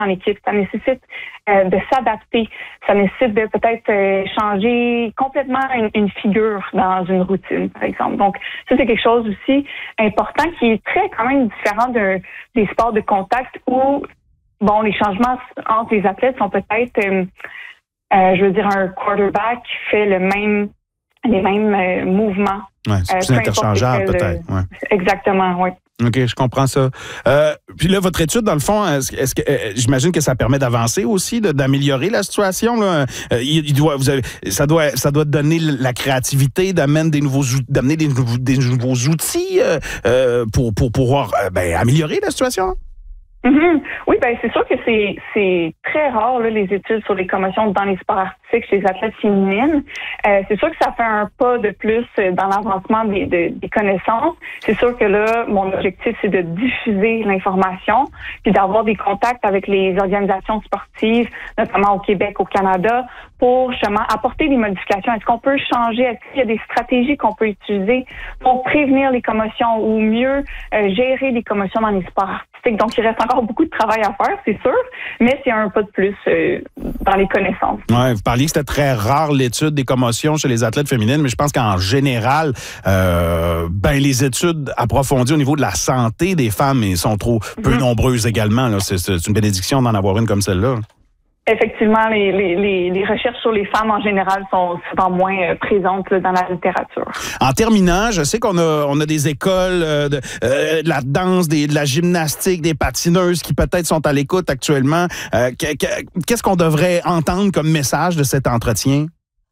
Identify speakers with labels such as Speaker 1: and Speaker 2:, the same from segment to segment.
Speaker 1: en équipe, ça nécessite de s'adapter, ça nécessite de peut-être changer complètement une figure dans une routine, par exemple. Donc, ça, c'est quelque chose aussi important qui est très quand même différent des sports de contact où, bon, les changements entre les athlètes sont peut-être, je veux dire, un quarterback fait les mêmes mouvements.
Speaker 2: Ouais, c'est plus interchangeable peut-être. Ouais.
Speaker 1: Exactement, oui.
Speaker 2: OK, je comprends ça. Puis là, votre étude, dans le fond, est-ce que j'imagine que ça permet d'avancer aussi, d'améliorer la situation, là? Ça doit donner la créativité, d'amener des nouveaux outils pour pouvoir améliorer la situation?
Speaker 1: Mm-hmm. Oui, ben c'est sûr que c'est très rare là, les études sur les commotions dans les sports artistiques chez les athlètes féminines. C'est sûr que ça fait un pas de plus dans l'avancement des connaissances. C'est sûr que là, mon objectif, c'est de diffuser l'information puis d'avoir des contacts avec les organisations sportives, notamment au Québec, au Canada, pour justement apporter des modifications. Est-ce qu'on peut changer? Est-ce qu'il y a des stratégies qu'on peut utiliser pour prévenir les commotions ou mieux gérer les commotions dans les sports artistiques? Donc, il reste encore beaucoup de travail à faire, c'est sûr, mais c'est un pas de plus dans les connaissances.
Speaker 2: Oui, vous parliez que c'était très rare l'étude des commotions chez les athlètes féminines, mais je pense qu'en général, les études approfondies au niveau de la santé des femmes sont trop peu nombreuses également. Là. C'est une bénédiction d'en avoir une comme celle-là.
Speaker 1: Effectivement, les recherches sur les femmes en général sont souvent moins présentes là, dans la littérature.
Speaker 2: En terminant, je sais qu'on a des écoles de la danse, de la gymnastique, des patineuses qui peut-être sont à l'écoute actuellement. Qu'est-ce qu'on devrait entendre comme message de cet entretien?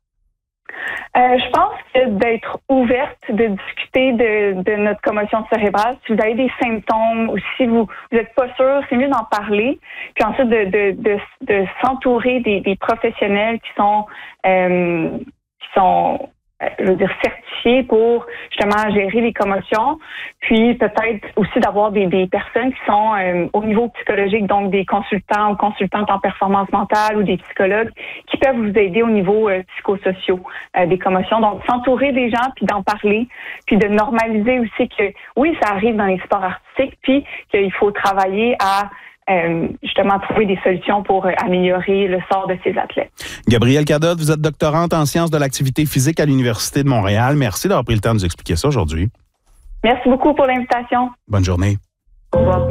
Speaker 1: Je pense que d'être ouverte, de discuter de notre commotion cérébrale. Si vous avez des symptômes ou si vous n'êtes pas sûr, c'est mieux d'en parler. Puis ensuite, de s'entourer des professionnels qui sont je veux dire, certifiés pour justement gérer les commotions. Puis peut-être aussi d'avoir des personnes qui sont au niveau psychologique, donc des consultants ou consultantes en performance mentale ou des psychologues qui peuvent vous aider au niveau psychosociaux des commotions. Donc s'entourer des gens, puis d'en parler, puis de normaliser aussi que oui, ça arrive dans les sports artistiques, puis qu'il faut travailler à justement trouver des solutions pour améliorer le sort de ces athlètes.
Speaker 2: Gabrielle Cadotte, vous êtes doctorante en sciences de l'activité physique à l'Université de Montréal. Merci d'avoir pris le temps de nous expliquer ça aujourd'hui.
Speaker 1: Merci beaucoup pour l'invitation.
Speaker 2: Bonne journée.
Speaker 1: Au revoir.